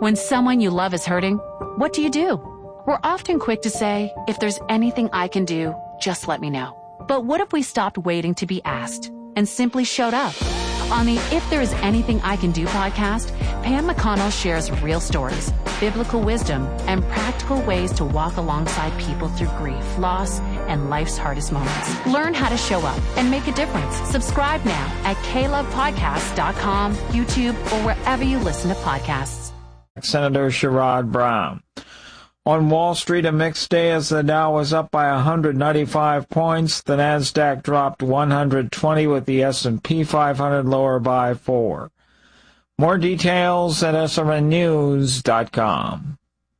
When someone you love is hurting, what do? We're often quick to say, if there's anything I can do, just let me know. But what if we stopped waiting to be asked and simply showed up? On the If There Is Anything I Can Do podcast, Pam McConnell shares real stories, biblical wisdom, and practical ways to walk alongside people through grief, loss, and life's hardest moments. Learn how to show up and make a difference. Subscribe now at KLovePodcasts.com, YouTube, or wherever you listen to podcasts. Senator Sherrod Brown. On Wall Street, a mixed day as the Dow was up by 195 points. The Nasdaq dropped 120 with the S&P 500 lower by 4. More details at SRNnews.com.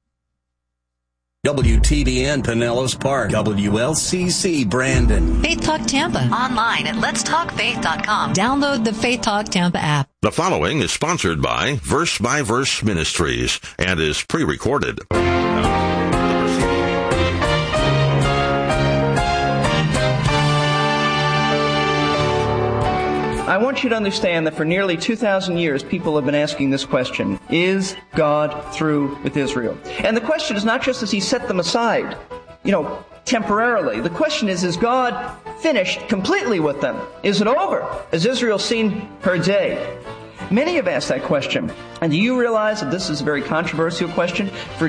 WTBN Pinellas Park, WLCC Brandon. Faith Talk Tampa. Online at letstalkfaith.com. Download the Faith Talk Tampa app. The following is sponsored by Verse Ministries and is pre-recorded. I want you to understand that for nearly 2,000 years, people have been asking this question: is God through with Israel? And the question is not just as he set them aside, temporarily. The question is God finished completely with them? Is it over? Has Israel seen her day? Many have asked that question. And do you realize that this is a very controversial question? For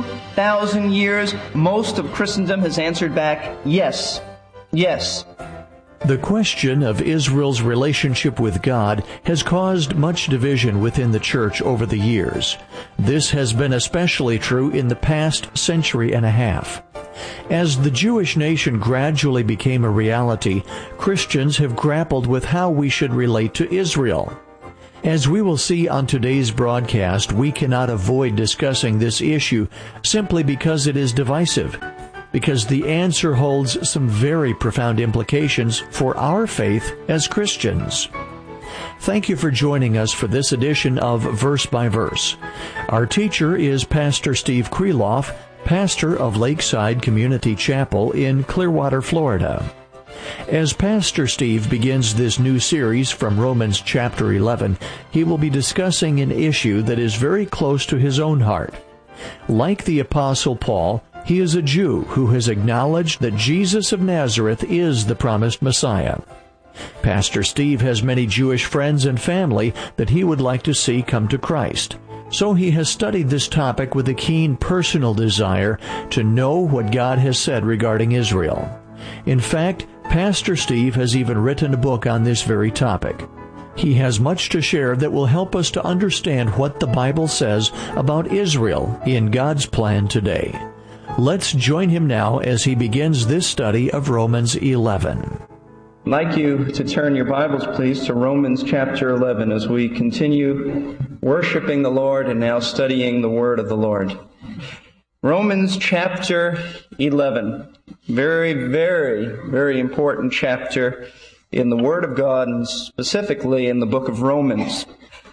2,000 years, most of Christendom has answered back, yes, yes. The question of Israel's relationship with God has caused much division within the church over the years. This has been especially true in the past century and a half. As the Jewish nation gradually became a reality, Christians have grappled with how we should relate to Israel. As we will see on today's broadcast, we cannot avoid discussing this issue simply because it is divisive, because the answer holds some very profound implications for our faith as Christians. Thank you for joining us for this edition of Verse by Verse. Our teacher is Pastor Steve Kreloff, pastor of Lakeside Community Chapel in Clearwater, Florida. As Pastor Steve begins this new series from Romans chapter 11, he will be discussing an issue that is very close to his own heart. Like the Apostle Paul, he is a Jew who has acknowledged that Jesus of Nazareth is the promised Messiah. Pastor Steve has many Jewish friends and family that he would like to see come to Christ. So he has studied this topic with a keen personal desire to know what God has said regarding Israel. In fact, Pastor Steve has even written a book on this very topic. He has much to share that will help us to understand what the Bible says about Israel in God's plan today. Let's join him now as he begins this study of Romans 11. I'd like you to turn your Bibles, please, to Romans chapter 11 as we continue worshiping the Lord and now studying the Word of the Lord. Romans chapter 11. Very, very, very important chapter in the Word of God, and specifically in the book of Romans.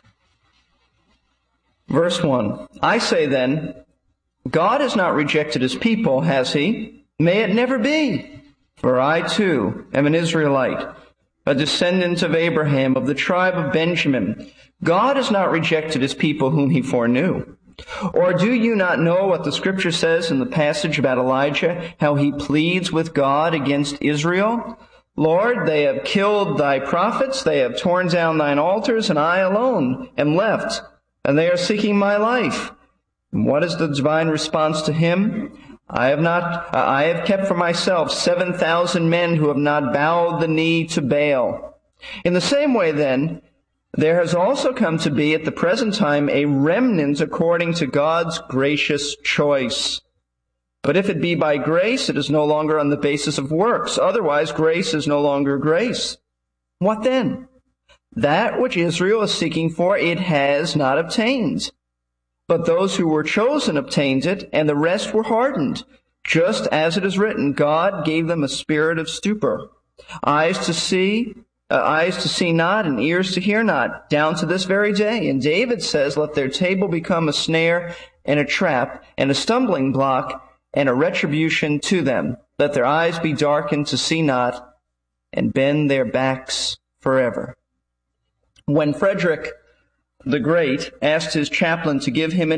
Verse 1. I say then, God has not rejected his people, has he? May it never be. For I too am an Israelite, a descendant of Abraham, of the tribe of Benjamin. God has not rejected his people whom he foreknew. Or do you not know what the Scripture says in the passage about Elijah, how he pleads with God against Israel? Lord, they have killed thy prophets, they have torn down thine altars, and I alone am left, and they are seeking my life. And what is the divine response to him? I have kept for myself 7,000 men who have not bowed the knee to Baal. In the same way, then, there has also come to be at the present time a remnant according to God's gracious choice. But if it be by grace, it is no longer on the basis of works. Otherwise, grace is no longer grace. What then? That which Israel is seeking for, it has not obtained. But those who were chosen obtained it, and the rest were hardened. Just as it is written, God gave them a spirit of stupor, eyes to see not, and ears to hear not, down to this very day. And David says, let their table become a snare and a trap, and a stumbling block, and a retribution to them. Let their eyes be darkened to see not, and bend their backs forever. When Frederick the Great asked his chaplain to give him